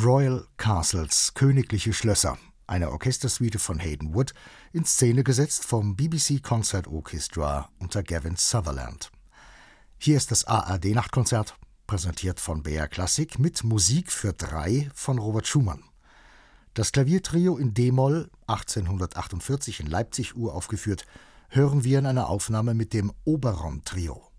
Royal Castles, königliche Schlösser, eine Orchestersuite von Hayden Wood, in Szene gesetzt vom BBC Concert Orchestra unter Gavin Sutherland. Hier ist das ARD-Nachtkonzert, präsentiert von BR Klassik mit Musik für 3 von Robert Schumann. Das Klaviertrio in d-Moll, 1848 in Leipzig uraufgeführt, hören wir in einer Aufnahme mit dem Oberon-Trio.